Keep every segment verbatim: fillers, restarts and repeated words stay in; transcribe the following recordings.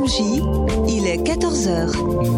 M J, il est quatorze heures.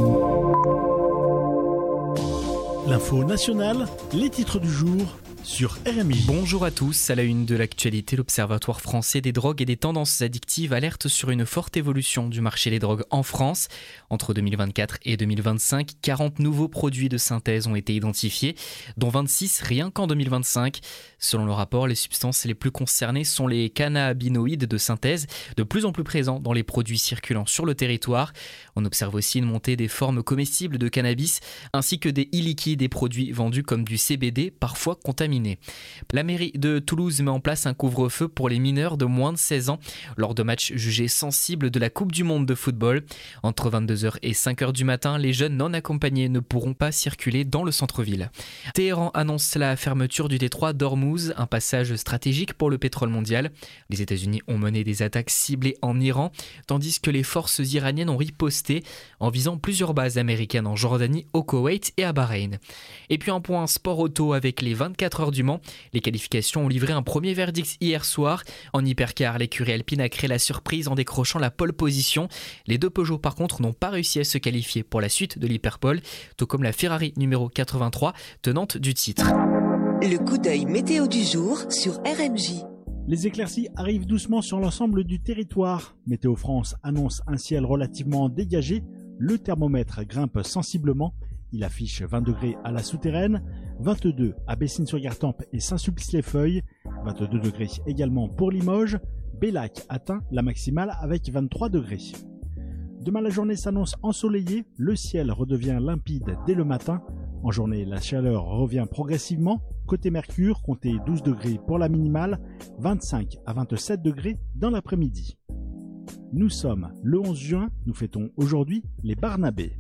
L'info nationale, les titres du jour sur R M J. Bonjour à tous, à la une de l'actualité, l'Observatoire français des drogues et des tendances addictives alerte sur une forte évolution du marché des drogues en France. Entre deux mille vingt-quatre et deux mille vingt-cinq, quarante nouveaux produits de synthèse ont été identifiés, dont vingt-six rien qu'en deux mille vingt-cinq. Selon le rapport, les substances les plus concernées sont les cannabinoïdes de synthèse, de plus en plus présents dans les produits circulant sur le territoire. On observe aussi une montée des formes comestibles de cannabis, ainsi que des e-liquides et produits vendus comme du C B D, parfois contaminés. La mairie de Toulouse met en place un couvre-feu pour les mineurs de moins de seize ans lors de matchs jugés sensibles de la Coupe du Monde de football. Entre vingt-deux heures et cinq heures du matin, les jeunes non accompagnés ne pourront pas circuler dans le centre-ville. Téhéran annonce la fermeture du détroit d'Ormuz, un passage stratégique pour le pétrole mondial. Les États-Unis ont mené des attaques ciblées en Iran, tandis que les forces iraniennes ont riposté en visant plusieurs bases américaines en Jordanie, au Koweït et à Bahreïn. Et puis un point sport auto avec les vingt-quatre heures du Mans. Les qualifications ont livré un premier verdict hier soir. En hypercar, l'écurie alpine a créé la surprise en décrochant la pole position. Les deux Peugeot par contre n'ont pas réussi à se qualifier pour la suite de l'hyperpole, tout comme la Ferrari numéro quatre-vingt-trois, tenante du titre. Le coup d'œil météo du jour sur R M J. Les éclaircies arrivent doucement sur l'ensemble du territoire. Météo France annonce un ciel relativement dégagé. Le thermomètre grimpe sensiblement. Il affiche vingt degrés à la Souterraine, vingt-deux à Bessines-sur-Gartempe et Saint-Sulpice-les-Feuilles, vingt-deux degrés également pour Limoges. Bellac atteint la maximale avec vingt-trois degrés. Demain, la journée s'annonce ensoleillée. Le ciel redevient limpide dès le matin. En journée, la chaleur revient progressivement. Côté Mercure, comptez douze degrés pour la minimale, vingt-cinq à vingt-sept degrés dans l'après-midi. Nous sommes le onze juin, nous fêtons aujourd'hui les Barnabés.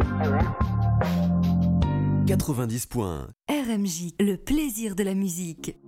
quatre-vingt-dix points. R M J, le plaisir de la musique.